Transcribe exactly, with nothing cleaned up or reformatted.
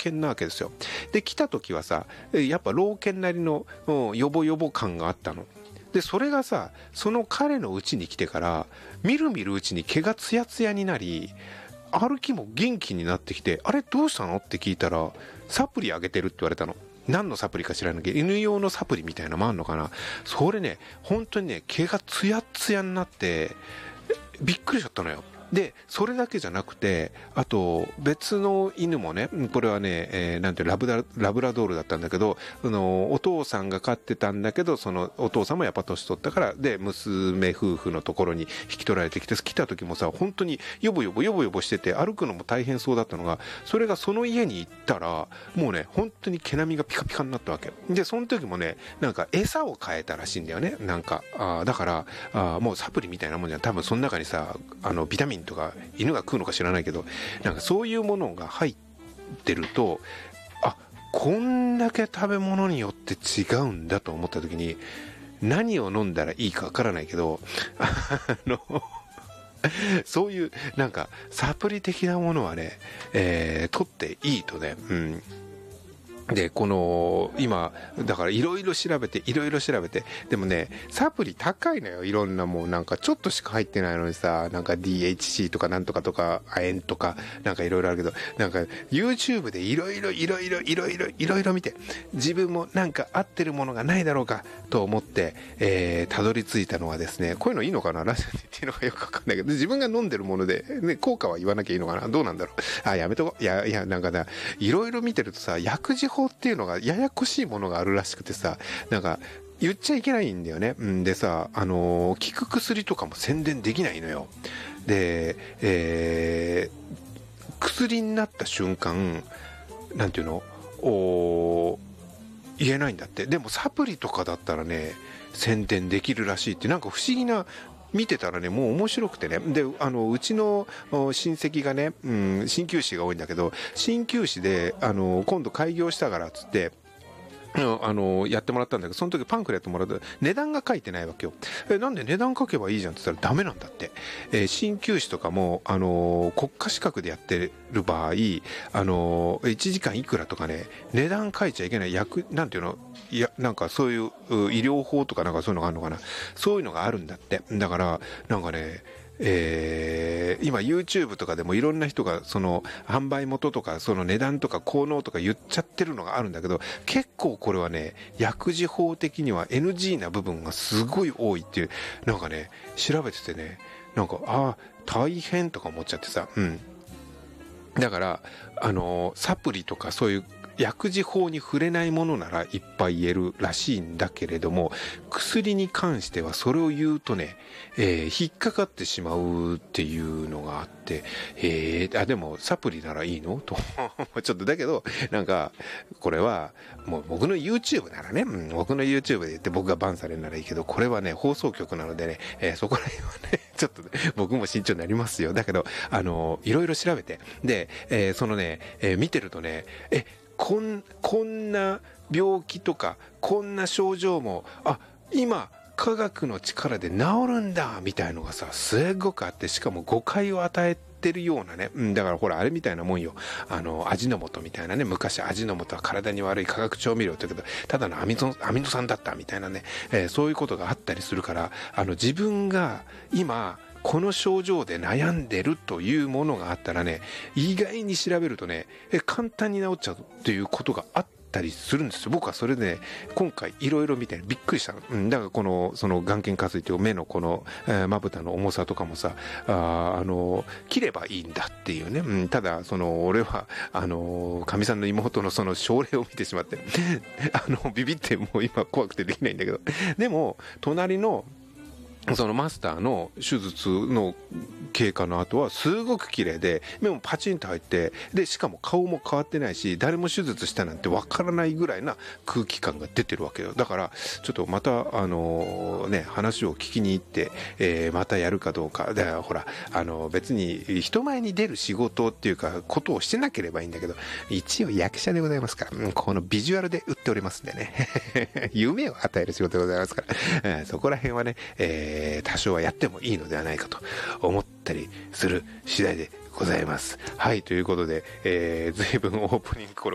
犬なわけですよ。で来た時はさやっぱ老犬なりのヨボヨボ感があったので、それがさその彼の家に来てからみるみるうちに毛がツヤツヤになり、歩きも元気になってきて、あれどうしたのって聞いたらサプリあげてるって言われたの。何のサプリか知らないけど犬用のサプリみたいなのもあんのかな。それね本当にね毛がツヤツヤになってびっくりしちゃったのよ。でそれだけじゃなくて、あと別の犬もね、これはね、えー、なんてラブララブラドールだったんだけど、あのお父さんが飼ってたんだけど、そのお父さんもやっぱ年取ったからで娘夫婦のところに引き取られてきて、来た時もさ本当にヨボヨボヨボヨボしてて歩くのも大変そうだったのが、それがその家に行ったらもうね本当に毛並みがピカピカになったわけで、その時もねなんか餌を変えたらしいんだよね。なんかあだからあもうサプリみたいなもんじゃん、多分その中にさあのビタミンとか犬が食うのか知らないけど、なんかそういうものが入ってると、あこんだけ食べ物によって違うんだと思った時に、何を飲んだらいいかわからないけどあのそういうなんかサプリ的なものはね、えー、取っていいとね、うんでこの今だからいろいろ調べていろいろ調べて、でもねサプリ高いのよ。いろんなもうなんかちょっとしか入ってないのにさ、なんか ディーエイチシー とかなんとかとか亜鉛とかなんかいろいろあるけど、なんか YouTube でいろいろいろいろいろいろいろいろ見て、自分もなんか合ってるものがないだろうかと思ってえー、たどり着いたのはですね、こういうのいいのかな、ラジオで言っていうのがよくわかんないけど、自分が飲んでるもので、ね、効果は言わなきゃいいのかな、どうなんだろう。あやめとこう。いやいやなんかねいろいろ見てるとさ、薬事法っていうのがややこしいものがあるらしくてさ、なんか言っちゃいけないんだよね。んでさ、あのー、効く薬とかも宣伝できないのよ。で、えー、薬になった瞬間なんていうのお言えないんだって。でもサプリとかだったらね宣伝できるらしいって、なんか不思議な、見てたらねもう面白くてね。であのうちの親戚がね、うん、鍼灸師が多いんだけど、鍼灸師であの今度開業したからっつってあのやってもらったんだけど、その時パンフレットもらって値段が書いてないわけよ。えなんで値段書けばいいじゃんって言ったらダメなんだって。えー、鍼灸師とかもあの国家資格でやってる場合、あのいちじかんいくらとかね値段書いちゃいけない、薬なんていうの、いやなんかそういう医療法とかなんかそういうのがあるのかな、そういうのがあるんだって。だからなんかねえー、今 YouTube とかでもいろんな人がその販売元とかその値段とか効能とか言っちゃってるのがあるんだけど、結構これはね薬事法的には エヌジー な部分がすごい多いっていう、なんかね調べててね、なんかああ大変とか思っちゃってさ、うんだからあのー、サプリとかそういう薬事法に触れないものならいっぱい言えるらしいんだけれども、薬に関してはそれを言うとね、えー、引っかかってしまうっていうのがあって、えー、あでもサプリならいいのとちょっとだけどなんかこれはもう僕の YouTube ならね、うん、僕の YouTube で言って僕がバンされるならいいけど、これはね放送局なのでね、えー、そこら辺はねちょっと、ね、僕も慎重になりますよ。だけどあのいろいろ調べて、で、えー、そのね、えー、見てるとね、えこんこんな病気とかこんな症状もあ今科学の力で治るんだみたいのがさすっごくあって、しかも誤解を与えてるようなね、うん、だからほらあれみたいなもんよ、あの味の素みたいなね、昔味の素は体に悪い化学調味料って言うけどただのアミノアミノ酸だったみたいなね、えー、そういうことがあったりするから、あの自分が今この症状で悩んでるというものがあったらね、意外に調べるとねえ簡単に治っちゃうっていうことがあったりするんですよ。僕はそれでね今回いろいろ見てびっくりしたの、うん、だからこのその眼瞼下垂という目のこのまぶたの重さとかもさ、ああの切ればいいんだっていうね、うん、ただその俺はあのかみさんの妹のその症例を見てしまってあのビビってもう今怖くてできないんだけど、でも隣のそのマスターの手術の経過の後はすごく綺麗で目もパチンと入って、でしかも顔も変わってないし誰も手術したなんてわからないぐらいな空気感が出てるわけよ。だからちょっとまたあのね話を聞きに行って、えー、またやるかどうか。だからほらあの別に人前に出る仕事っていうかことをしてなければいいんだけど、一応役者でございますから、うん、このビジュアルで売っておりますんでね夢を与える仕事でございますから、うん、そこら辺はね、えーえー、多少はやってもいいのではないかと思ったりする次第でございます。はい、ということで、えー、随分オープニング頃